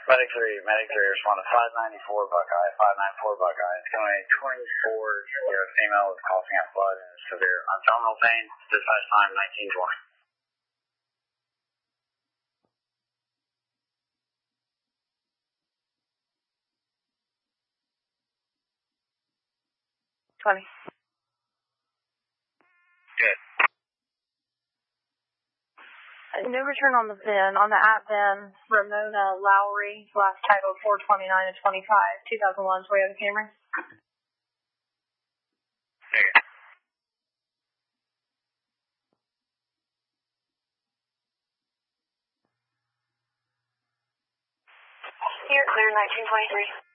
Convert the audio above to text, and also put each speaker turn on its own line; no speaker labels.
Medic 3, respond to 594 Buckeye, 594 Buckeye. It's going to 24, you're a female with coughing up blood and severe abdominal pain. Dispatch time 1920.
Good.
No return on the VIN. On the @VIN, Ramona Lowry, last title 429 and 25, 2001 Toyota Camry.
Okay.
Here, clear 1923.